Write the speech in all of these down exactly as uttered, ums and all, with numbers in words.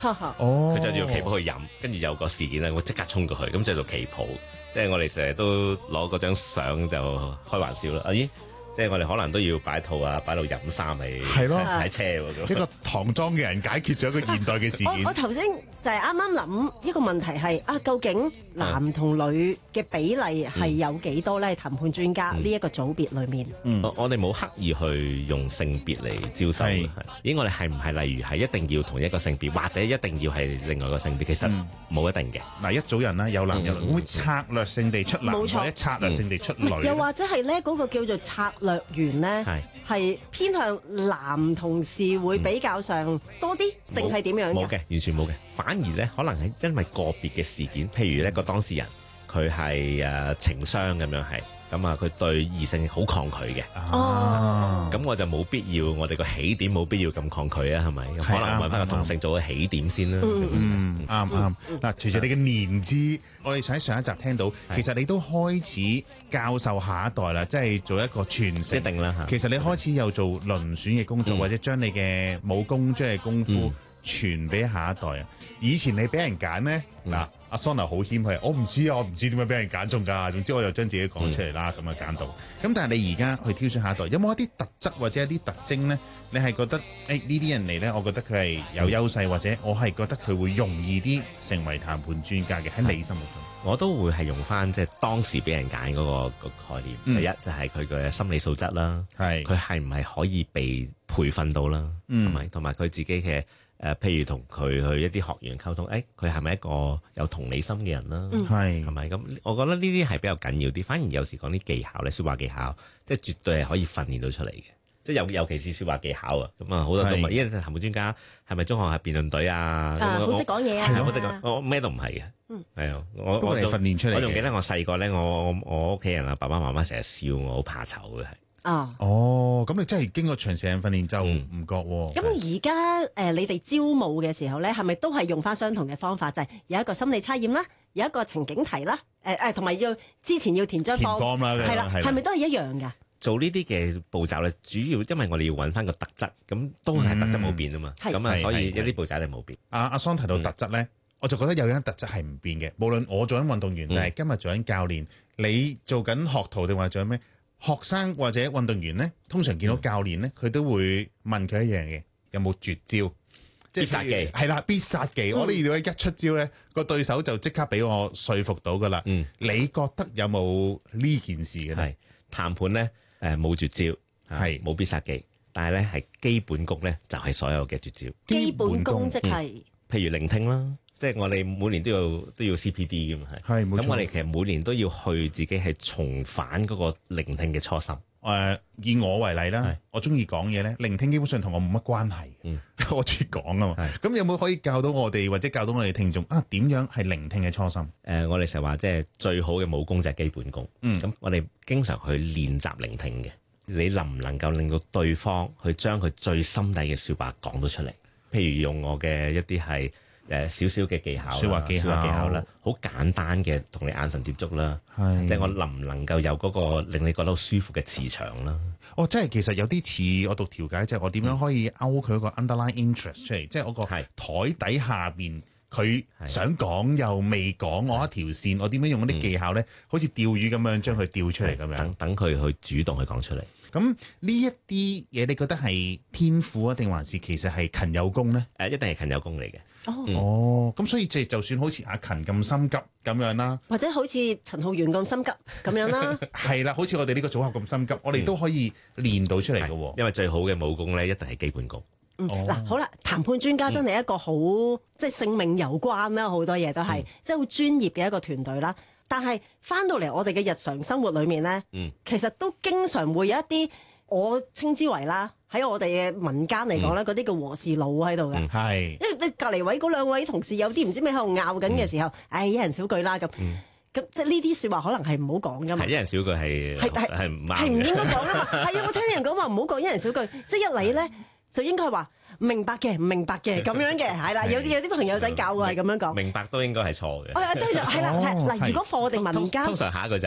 哦， 佢着住個旗袍去飲，跟住有個事件咧，我即刻衝過去，咁着到旗袍，即係我哋成日都攞嗰張相就開玩笑啦。啊咦！即係我哋可能都要擺套啊，擺到飲衫喺係咯喺車喎咁。 一個唐裝嘅人解決咗一個現代嘅事件。 我我頭先就係啱啱諗一個問題係啊，究竟男同女嘅比例係有幾多咧？談判專家呢一個組別裏面， 嗯我我哋冇刻意去用性別嚟招收， 係咦？我哋係唔係例如係一定要同一個性別，或者一定要係另外一個性別？其實冇一定嘅。 嗱，一組人啦，有男有女，會唔會策略性地出男， 冇錯或者策略性地出女呢？ 又或者係咧嗰個叫做策略員咧， 係係偏向男同事會比較上多啲，定係點樣㗎？ 冇嘅，完全冇嘅。反而咧，可能係因為個別嘅事件，譬如呢個當事人佢係誒情商咁樣係，咁啊佢對異性好抗拒嘅， 哦， 咁我就冇必要，我哋個起點冇必要咁抗拒啊，係咪？咁可能揾翻個同性做個起點先啦。 嗯，啱啱嗱，隨住你嘅年資，我哋喺上一集聽到，其實你都開始教授下一代啦，即係做一個傳承。 一定啦嚇。 其實你開始有做輪選嘅工作，或者將你嘅武功、將你嘅功夫傳俾下一代啊！以前你俾人揀咩？嗱，阿 Sona 好謙虛，我唔知啊，我唔知點樣俾人揀中㗎。總之我又將自己講出嚟啦，咁啊揀到。咁但係你而家去挑選下一代，有冇一啲特質或者一啲特徵咧？你係覺得誒呢啲人嚟咧，我覺得佢係有優勢，或者我係覺得佢會容易啲成為談判專家嘅喺你心目中。 我都會係用翻即係當時俾人揀嗰個個概念。 嗯第一就係佢嘅心理素質啦， 係佢係唔係可以被培訓到啦， 嗯同埋同埋佢自己嘅誒、呃，譬如同佢去一啲學員溝通，誒佢係咪一個有同理心嘅人啦？ 係係咪咁？我覺得呢啲係比較緊要啲。反而有時講啲技巧咧，説話技巧，即係絕對係可以訓練到出嚟嘅。即係尤尤其是説話技巧啊，咁啊好多都問，咦談判專家係咪中學係辯論隊啊？ 啊，好識講嘢啊！ 係好識講，我咩都唔係嘅。 嗯， 係啊，我都係訓練出嚟嘅。 我仲記得我細個咧，我我我屋企人啊，爸爸媽媽成日笑我好怕醜嘅係。 啊， 哦，咁你真係經過長時間訓練就唔覺喎。 咁而家誒你哋招募嘅時候咧，係咪都係用翻相同嘅方法，就係有一個心理測驗啦，有一個情景題啦，誒誒，同埋要之前要填張填 form form 啦， 係啦， 係係咪都係一樣㗎？ 做呢啲嘅步驟咧，主要因為我哋要揾翻個特質，咁都係特質冇變啊嘛， 係咁啊， 係所以一係啲步驟就冇變。 阿阿桑提到特質咧，我就覺得有樣特質係唔變嘅。無論我做緊運動員，定係今日做緊教練，你做緊學徒定話做緊咩？學生或者運動員咧，通常見到教練咧，佢都會問佢一樣嘢：有冇絕招？即必殺技係啦，必殺技。我哋如果一出招咧，個對手就即刻俾我說服到噶啦。 嗯， 你覺得有冇呢件事嘅咧？ 係談判咧，誒冇絕招， 係冇必殺技，但係咧係基本功咧就係所有嘅絕招。 基本功即係譬如聆聽啦，即係我哋每年都要都要 C P D 嘅嘛，係。 係冇錯咁我哋其實每年都要去自己係重返嗰個聆聽嘅初心。 誒、呃，以我為例啦係， 我中意講嘢咧，聆聽基本上同我冇乜關係。 嗯我中意講啊嘛。 係咁有冇可以教到我哋，或者教到我哋聽眾啊？點樣係聆聽嘅初心？ 誒、呃，我哋成日話即係最好嘅武功就係基本功。 嗯咁我哋經常去練習聆聽嘅，你能唔能夠令到對方去將佢最心底嘅説話講到出嚟？譬如用我嘅一啲係誒少少嘅技巧啦， 説話技巧説話技巧啦，好簡單嘅同你眼神接觸啦， 係即係我能唔能夠有嗰個令你覺得好舒服嘅磁場啦？ 哦，即係其實有啲似我讀調解，即係我點樣可以勾佢個 underline interest 出嚟，即係我個係台底下邊佢想講又未講，我一條線，我點樣用嗰啲技巧咧？好似釣魚咁樣將佢釣出嚟咁樣。 等等佢去主動去講出嚟。 咁呢一啲嘢，你覺得係天賦啊，定還是其實係勤有功咧？ 誒，一定係勤有功嚟嘅。 哦， 哦，咁所以即係就算好似阿勤咁心急咁樣啦， 或者好似陳浩源咁心急咁樣啦。 係啦，好似我哋呢個組合咁心急，我哋都可以練到出嚟嘅喎。 因為最好嘅武功咧，一定係基本功。 嗯，嗱，好啦，談判專家真係一個好即係性命攸關啦，好多嘢都係即係好專業嘅一個團隊啦。但係翻到嚟我哋嘅日常生活裏面咧， 嗯， 其實都經常會有一啲我稱之為啦，喺我哋嘅民間嚟講咧，嗰啲叫和事佬喺度嘅。 係， 因為你隔離位嗰兩位同事有啲唔知咩喺度拗緊嘅時候，唉，一人少句啦咁。咁即係呢啲説話可能係唔好講噶嘛係。一人少句係係係係唔啱係唔應嘅。 該講啊嘛。係啊，我聽人講話唔好講一人少句，即係一嚟咧就應該係話明白嘅，唔明白嘅咁樣嘅，係啦。有啲有啲朋友仔教我係咁樣講。 明白都應該係錯嘅。 啊，對咗，係啦，係嗱，如果課我哋民間通常下一句就係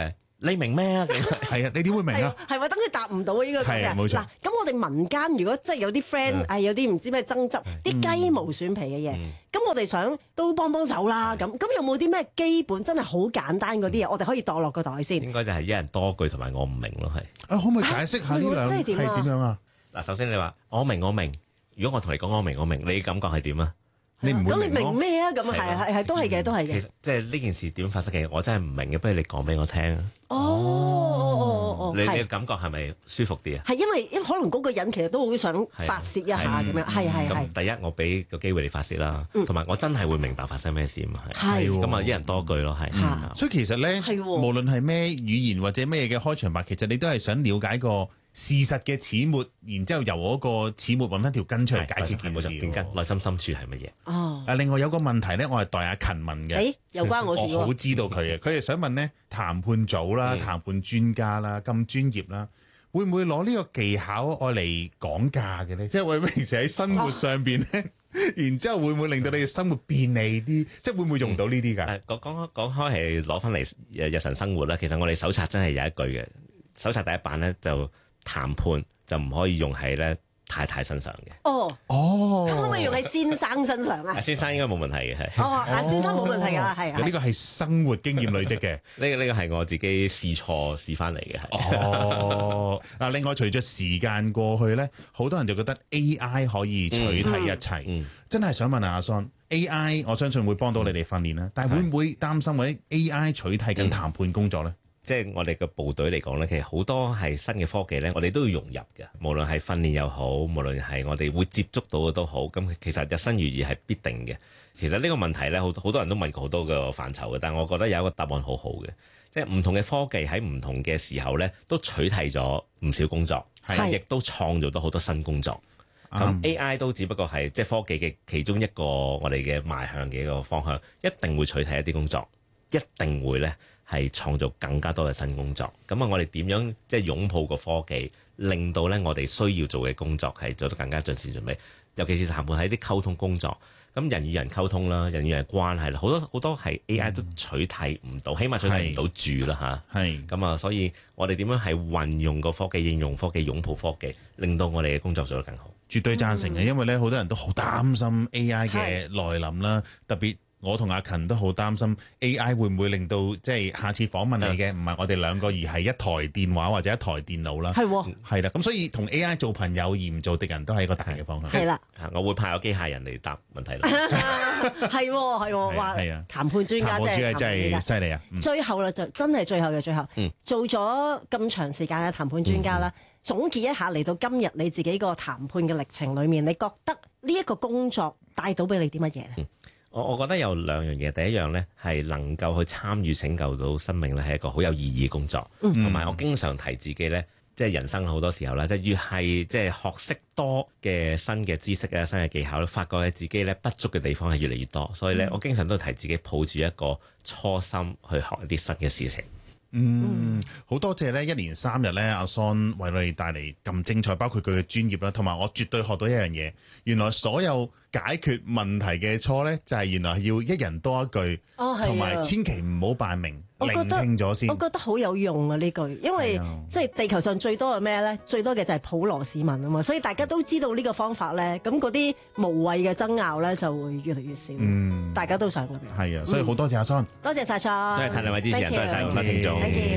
你明咩啊？ 係啊，你點會明啊？ 係喎，等佢答唔到呢個係啊冇錯嗱，咁我哋民間如果即係有啲 friend 係有啲唔知咩爭執，啲雞毛蒜皮嘅嘢，咁我哋想都幫幫手啦。咁咁有冇啲咩基本真係好簡單嗰啲嘢，我哋可以墮落個袋先？ 應該就係一人多句同埋我唔明咯，係。 啊，可唔可以解釋下呢兩係即係點啊點樣啊？ 嗱，首先你話我明我明，如果我同你講我明我明，你嘅感覺係點啊？ 你唔咁你明會明咯？ 咩啊？咁係係係都係嘅，都係嘅其實。即係呢件事點發生嘅，我真係唔明嘅，不如你講俾我聽啊！ 哦哦哦哦， 你你嘅係感覺係咪舒服啲啊？ 係因為因為可能嗰個人其實都好想發泄一下咁樣，係係係咁第一，我俾個機會你發泄啦，同埋我真係會明白發生咩事嘛，係。 係喎咁啊，一人多句咯，係。 嚇所以其實咧， 係喎無論係咩語言或者咩嘅開場白，其實你都係想了解個事實嘅始末，然之後由嗰個始末揾翻條根出嚟解決件事點解喎。 內心深處係乜嘢？ 哦， 啊，另外有個問題咧，我係代阿勤問嘅。 誒又關我事我好喎。 知道佢嘅，佢係想問咧，談判組啦、 嗯談判專家啦，咁專業啦，會唔會攞呢個技巧愛嚟講價嘅咧？即係會唔會平時喺生活上邊咧，然之後會唔會令到你嘅生活便利啲？即係會唔會用到呢啲㗎？ 誒講講講開係攞翻嚟日日常生活啦。其實我哋手冊真係有一句嘅，手冊第一版咧就談判就唔可以用喺咧太太身上嘅。 哦， 哦， 咁可唔可以用喺先生身上啊阿？先生應該冇問題嘅，係。 哦，阿先生冇問題㗎啦，係啊呢。個係生活經驗累積嘅。 呢個呢個係我自己試錯試翻嚟嘅，係。 哦，嗱，另外隨着時間過去咧，好多人就覺得 A I 可以取替一切。 嗯真係想問下阿 Son，A I 我相信會幫到你哋訓練啦，但係會唔會擔心或者 A I 取替緊談判工作咧？ 即係我哋嘅部隊嚟講咧，其實好多係新嘅科技咧，我哋都要融入嘅。無論係訓練又好，無論係我哋會接觸到嘅都好，咁其實日新月異係必定嘅。其實呢個問題咧，好好多人都問過好多個範疇嘅，但係我覺得有一個答案好好嘅，即係唔同嘅科技喺唔同嘅時候咧，都取替咗唔少工作， 係亦都創造到好多新工作。咁啱 A I 都只不過係即係科技嘅其中一個我哋嘅邁向嘅一個方向，一定會取替一啲工作，一定會咧係創造更加多嘅新工作。咁啊，我哋點樣即係擁抱個科技，令到咧我哋需要做嘅工作係做得更加盡善盡美。尤其是談判喺啲溝通工作，咁人與人溝通啦，人與人關係啦，好多好多係 A I 都取替唔到，起碼取替唔到住啦嚇。 係咁啊，所以我哋點樣係運用個科技、應用科技、擁抱科技，令到我哋嘅工作做得更好。 絕對贊成嘅，因為咧好多人都好擔心 A I 嘅來臨啦，特別我同阿勤都好擔心 A I 會唔會令到即係下次訪問你嘅唔係我哋兩個，而係一台電話或者一台電腦啦。 係喎， 係啦，咁所以同 A I 做朋友而唔做敵人都係一個大嘅方向。 係啦， 我會派個機械人嚟答問題啦。 係喎，係喎，話係啊談判專家談即係判主係真係犀利啊！嗯最後啦，就真係最後嘅最後， 嗯做咗咁長時間嘅談判專家啦，總結一下嚟到今日你自己個談判嘅歷程裏面，你覺得呢一個工作帶到俾你啲乜嘢咧？ 我我覺得有兩樣嘢，第一樣呢係能夠去參與拯救到生命咧，係一個好有意義嘅工作。同埋、我經常提自己呢，即係人生好多時候咧，即係越係即係學識多嘅新嘅知識啊、新嘅技巧咧，發覺自己咧不足嘅地方係越嚟越多。所以咧，我經常都提自己抱住一個初心去學一啲新嘅事情。 嗯，好多謝咧，一連三日咧，阿 Son 為我哋帶嚟咁精彩，包括佢嘅專業啦，同埋我絕對學到一樣嘢，原來所有解決問題嘅初咧，就係原來係要一人多一句， 哦係啊同埋千祈唔好扮明，聆我覺得聽咗先我。覺得好有用啊呢句，因為係啊即係地球上最多嘅咩咧？最多嘅就係普羅市民啊嘛，所以大家都知道呢個方法咧，咁嗰啲無謂嘅爭拗咧就會越嚟越少。 嗯， 大家都想咁樣。 係啊，所以好多謝阿 Son。 多謝晒錯， 多謝晒兩位主持人，多謝晒咁多聽眾。 Thank you